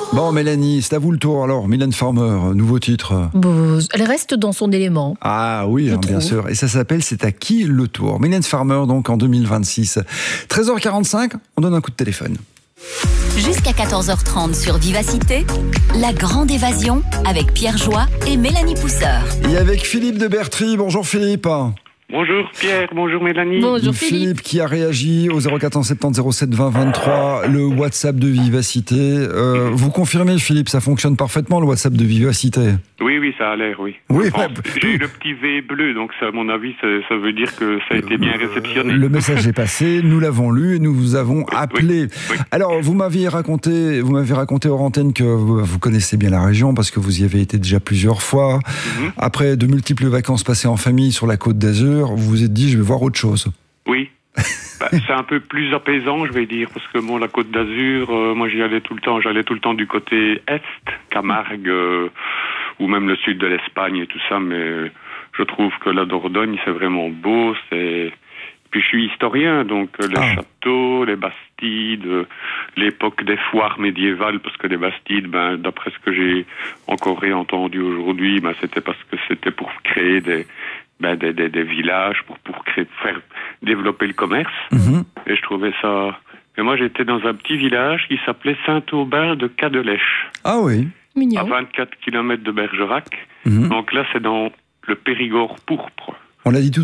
Bon, Mélanie, c'est à vous le tour alors. Mylène Farmer, nouveau titre. Bon, elle reste dans son élément. Ah oui, bien sûr. Et ça s'appelle C'est à qui le tour? Mylène Farmer, donc en 2026. 13h45, on donne un coup de téléphone. Jusqu'à 14h30 sur Vivacité, la grande évasion avec Pierre Joie et Mélanie Pousseur. Et avec Philippe de Bertry. Bonjour Philippe. Bonjour Pierre, bonjour Mélanie. Bonjour Philippe qui a réagi au 0470 07 20 23, le WhatsApp de Vivacité. Vous confirmez Philippe, ça fonctionne parfaitement le WhatsApp de Vivacité? Oui, ça a l'air, oui. Oui, j'ai eu le petit V bleu, donc ça, à mon avis, ça veut dire que ça a été bien réceptionné. Le message est passé, nous l'avons lu et nous vous avons appelé. Oui. Alors, vous m'avez raconté hors antenne que vous connaissez bien la région parce que vous y avez été déjà plusieurs fois. Après de multiples vacances passées en famille sur la Côte d'Azur, vous vous êtes dit, je vais voir autre chose. Oui. C'est un peu plus apaisant, je vais dire, parce que la Côte d'Azur, moi j'y allais tout le temps. J'allais tout le temps du côté est, Camargue, ou même le sud de l'Espagne et tout ça, mais je trouve que la Dordogne, c'est vraiment beau. Puis je suis historien, donc les châteaux, les bastides, l'époque des foires médiévales, parce que les bastides, d'après ce que j'ai encore réentendu aujourd'hui, c'était parce que c'était pour créer des villages, pour faire développer le commerce. Et je trouvais ça... Et moi, j'étais dans un petit village qui s'appelait Saint-Aubin de Cadelèche. Ah oui. Mignon. À 24 km de Bergerac. Donc là, c'est dans le Périgord pourpre. On l'a dit tout